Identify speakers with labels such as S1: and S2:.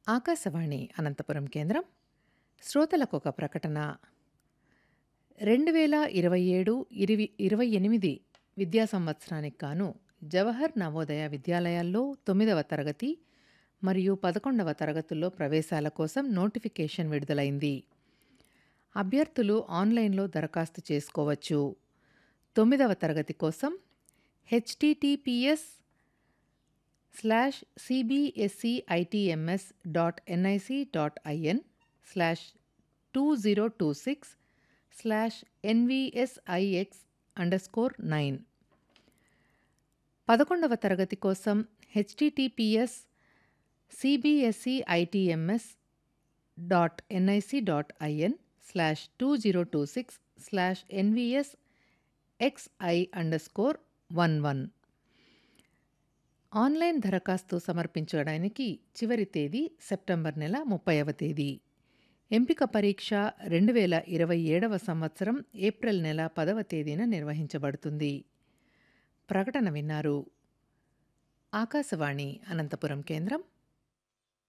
S1: ఆకాశవాణి అనంతపురం కేంద్రం. శ్రోతలకొక ప్రకటన. 2027-28 విద్యా సంవత్సరానికి గాను జవహర్ నవోదయ విద్యాలయాల్లో 9వ తరగతి మరియు 11వ తరగతుల్లో ప్రవేశాల కోసం నోటిఫికేషన్ విడుదలైంది. అభ్యర్థులు ఆన్లైన్లో దరఖాస్తు చేసుకోవచ్చు. 9వ తరగతి కోసం https://cbsec.nic.in/2026/NVSIX_9. 11వ తరగతి కోసం https://cbsec.nic.in/2026/NVSXI_11. ఆన్లైన్ దరఖాస్తు సమర్పించడానికి చివరి తేదీ సెప్టెంబర్ నెల 30వ తేదీ. ఎంపిక పరీక్ష 2027వ సంవత్సరం ఏప్రిల్ నెల 10వ తేదీన నిర్వహించబడుతుంది. ప్రకటన విన్నారు. ఆకాశవాణి అనంతపురం కేంద్రం.